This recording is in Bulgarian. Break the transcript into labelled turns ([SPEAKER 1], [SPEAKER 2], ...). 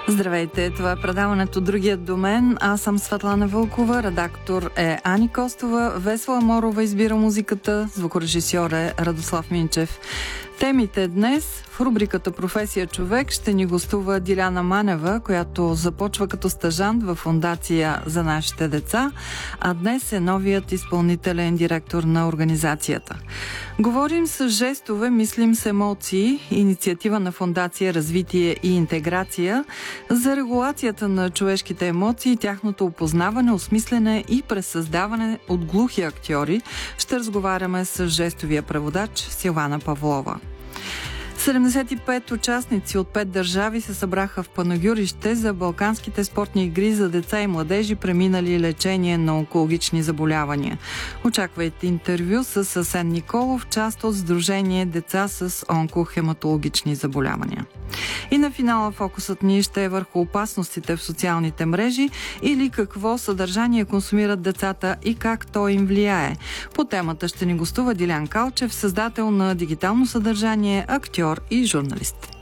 [SPEAKER 1] Здравейте, това е предаването "Другият до мен". Аз съм Светлана Вълкова, редактор е Ани Костова, Весела Морова избира музиката, звукорежисьор е Радослав Минчев. Темите днес в рубриката "Професия човек" ще ни гостува Диляна Манева, която започва като стажант в Фондация за нашите деца, а днес е новият изпълнителен директор на организацията. Говорим с жестове, мислим с емоции, инициатива на Фондация "Развитие и интеграция" за регулацията на човешките емоции, тяхното опознаване, осмислене и пресъздаване от глухи актьори. Ще разговаряме с жестовия преводач Силвана Павлова. 75 участници от 5 държави се събраха в Панагюрище за балканските спортни игри за деца и младежи, преминали лечение на онкологични заболявания. Очаквайте интервю с Асен Николов, част от Сдружение "Деца с онкохематологични заболявания". И на финала фокусът ни ще е върху опасностите в социалните мрежи или какво съдържание консумират децата и как то им влияе. По темата ще ни гостува Дилян Калчев, създател на дигитално съдържание, актьор и журналист.